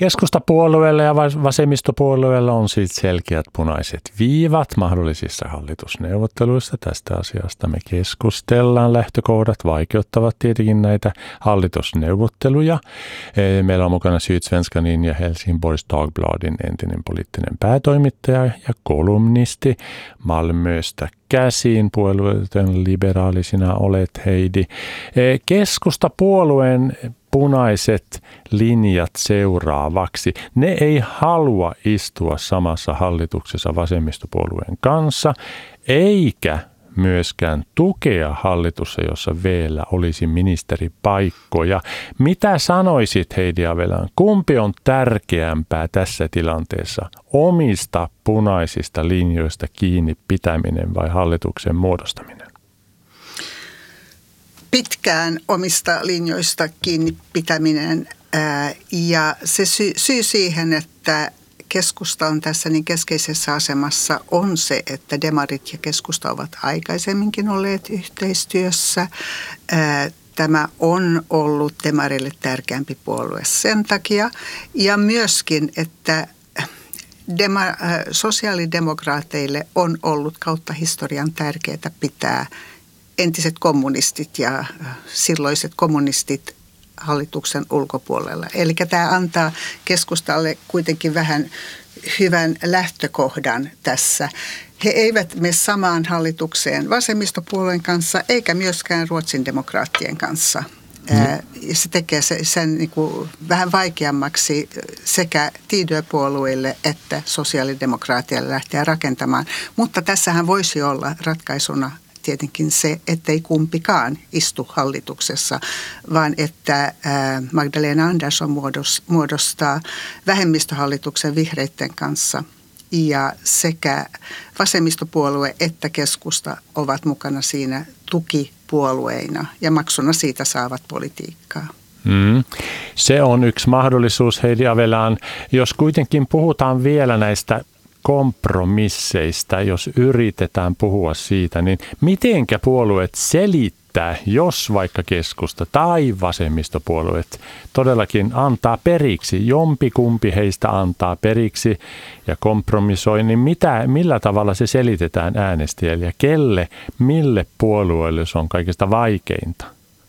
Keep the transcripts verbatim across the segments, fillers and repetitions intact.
Keskustapuolueella ja vasemmistopuolueella on siis selkeät punaiset viivat mahdollisissa hallitusneuvotteluissa. Tästä asiasta me keskustellaan. Lähtökohdat vaikeuttavat tietenkin näitä hallitusneuvotteluja. Meillä on mukana Sydsvenskanin ja Helsingborgs Dagbladin entinen poliittinen päätoimittaja ja kolumnisti Malmöstä käsiin. Puolueiden liberaali sinä olet, Heidi. Keskustapuolueen punaiset linjat seuraavaksi. Ne ei halua istua samassa hallituksessa vasemmistopuolueen kanssa, eikä myöskään tukea hallitusta, jossa vielä olisi ministeripaikkoja. Mitä sanoisit, Heidi Avellan, kumpi on tärkeämpää tässä tilanteessa? Omista punaisista linjoista kiinni pitäminen vai hallituksen muodostaminen? Pitkään omista linjoista kiinni pitäminen ää, ja se syy, syy siihen, että keskusta on tässä niin keskeisessä asemassa on se, että demarit ja keskusta ovat aikaisemminkin olleet yhteistyössä. Ää, tämä on ollut demarille tärkeämpi puolue sen takia ja myöskin, että dema, ää, sosiaalidemokraateille on ollut kautta historian tärkeää pitää entiset kommunistit ja silloiset kommunistit hallituksen ulkopuolella. Eli tämä antaa keskustalle kuitenkin vähän hyvän lähtökohdan tässä. He eivät mene samaan hallitukseen vasemmistopuolueen kanssa eikä myöskään Ruotsin demokraattien kanssa. Mm. Se tekee sen niin kuin vähän vaikeammaksi sekä Tidö-puolueille että sosiaalidemokraatille lähteä rakentamaan. Mutta tässähän voisi olla ratkaisuna tietenkin se, ettei kumpikaan istu hallituksessa, vaan että Magdalena Andersson muodostaa vähemmistöhallituksen vihreiden kanssa ja sekä vasemmistopuolue että keskusta ovat mukana siinä tukipuolueina ja maksuna siitä saavat politiikkaa. Mm. Se on yksi mahdollisuus, Heidi Avellan. Jos kuitenkin puhutaan vielä näistä kompromisseista, jos yritetään puhua siitä, niin mitenkä puolueet selittää, jos vaikka keskusta tai vasemmistopuolueet todellakin antaa periksi, jompikumpi heistä antaa periksi ja kompromisoi, niin mitä, millä tavalla se selitetään äänestäjille ja kelle, mille puolueelle se on kaikista vaikeinta?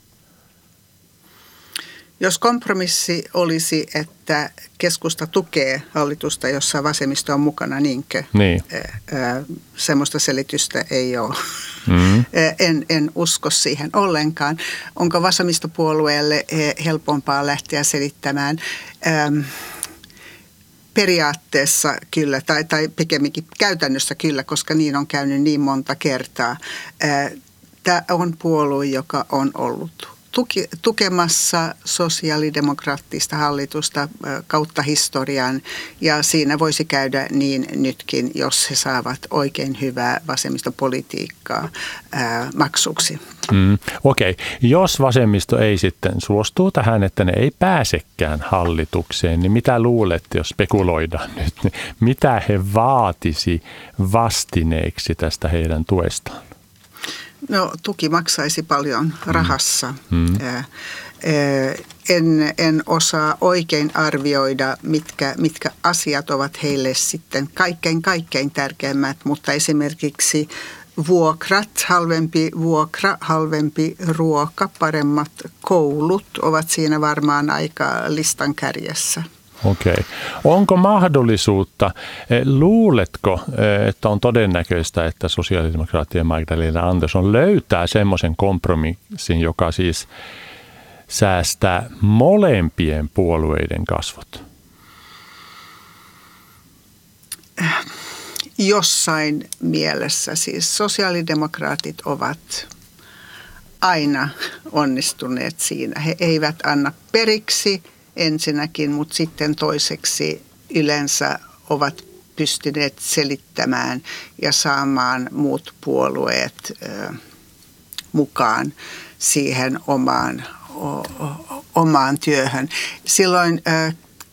Jos kompromissi olisi, että keskusta tukee hallitusta, jossa vasemmisto on mukana, niinkö? Niin. Semmoista selitystä ei ole. Mm. En, en usko siihen ollenkaan. Onko vasemmistopuolueelle helpompaa lähteä selittämään? Periaatteessa kyllä, tai, tai pikemminkin käytännössä kyllä, koska niin on käynyt niin monta kertaa. Tämä on puolue, joka on ollut Tuki, tukemassa sosiaalidemokraattista hallitusta kautta historian ja siinä voisi käydä niin nytkin, jos he saavat oikein hyvää vasemmistopolitiikkaa ää, maksuksi. Mm, Okei, okay. Jos vasemmisto ei sitten suostuu tähän, että ne ei pääsekään hallitukseen, niin mitä luulet, jos spekuloidaan nyt, niin mitä he vaatisi vastineeksi tästä heidän tuestaan? No tuki maksaisi paljon rahassa. Mm. En, en osaa oikein arvioida, mitkä, mitkä asiat ovat heille sitten kaikkein kaikkein tärkeimmät, mutta esimerkiksi vuokrat, halvempi vuokra, halvempi ruoka, paremmat koulut ovat siinä varmaan aika listan kärjessä. Okei. Onko mahdollisuutta, luuletko, että on todennäköistä, että sosiaalidemokraattien Magdalena Andersson löytää semmoisen kompromissin, joka siis säästää molempien puolueiden kasvot? Jossain mielessä siis sosiaalidemokraatit ovat aina onnistuneet siinä. He eivät anna periksi ensinnäkin, mutta sitten toiseksi yleensä ovat pystyneet selittämään ja saamaan muut puolueet ö, mukaan siihen omaan, o, omaan työhön. Silloin ö,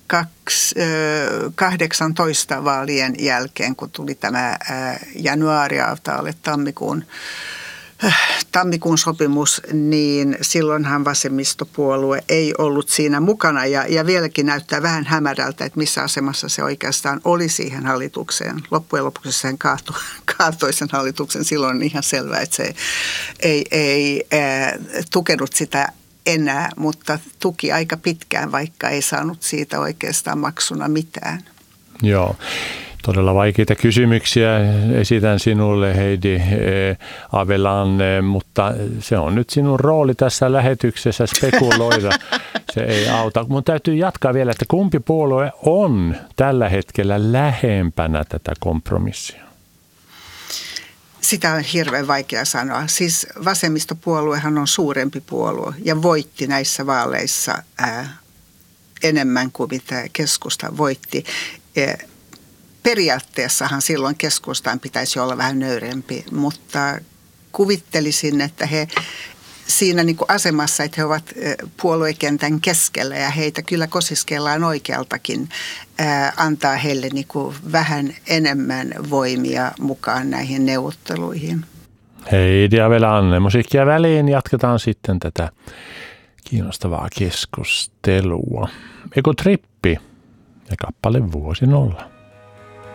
kahdeksantoista vaalien jälkeen, kun tuli tämä januari-avtalet, tammikuun tammikuun sopimus, niin silloinhan vasemmistopuolue ei ollut siinä mukana ja, ja vieläkin näyttää vähän hämärältä, että missä asemassa se oikeastaan oli siihen hallitukseen. Loppujen lopuksi sen kaatui, kaatoi sen hallituksen. Silloin on ihan selvää, että se ei, ei ää, tukenut sitä enää, mutta tuki aika pitkään, vaikka ei saanut siitä oikeastaan maksuna mitään. Joo. Todella vaikeita kysymyksiä esitän sinulle, Heidi Avelan, mutta se on nyt sinun rooli tässä lähetyksessä spekuloida. Se ei auta. Mun täytyy jatkaa vielä, että kumpi puolue on tällä hetkellä lähempänä tätä kompromissia? Sitä on hirveän vaikea sanoa. Siis vasemmistopuoluehan on suurempi puolue ja voitti näissä vaaleissa ää, enemmän kuin mitä keskusta voitti. Periaatteessahan silloin keskustaan pitäisi olla vähän nöyrempi, mutta kuvittelisin, että he siinä niin kuin asemassa, että he ovat puoluekentän keskellä ja heitä kyllä kosiskellaan oikealtakin, ää, antaa heille niin kuin vähän enemmän voimia mukaan näihin neuvotteluihin. Heidi Avelan, musiikkia väliin. Jatketaan sitten tätä kiinnostavaa keskustelua. Ego Trippi ja kappale Vuosi nolla.